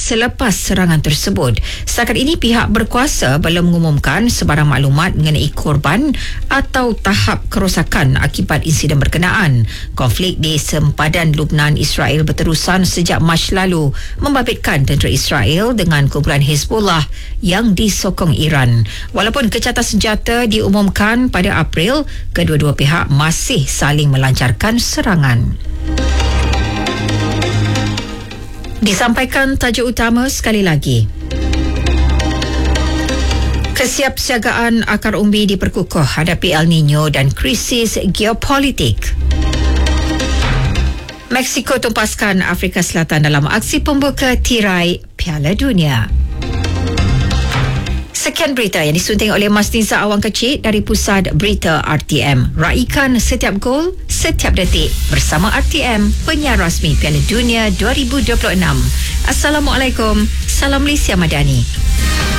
selepas serangan tersebut. Setakat ini pihak berkuasa belum mengumumkan sebarang maklumat mengenai korban atau tahap kerosakan akibat insiden berkenaan. Konflik di sempadan Lubnan Israel berterusan sejak Mac lalu, membabitkan tentera Israel dengan kumpulan Hezbollah yang disokong Iran. Walaupun kecacatan senjata diumumkan pada April, kedua-dua pihak masih saling melancarkan serangan. Disampaikan tajuk utama sekali lagi. Kesiapsiagaan akar umbi diperkukuh hadapi El Nino dan krisis geopolitik. Meksiko tumpaskan Afrika Selatan dalam aksi pembuka tirai Piala Dunia. Sekian berita yang disunting oleh Mas Niza Awang Kecil dari Pusat Berita RTM. Raikan setiap gol, setiap detik bersama RTM, penyiar rasmi Piala Dunia 2026. Assalamualaikum. Salam Malaysia Madani.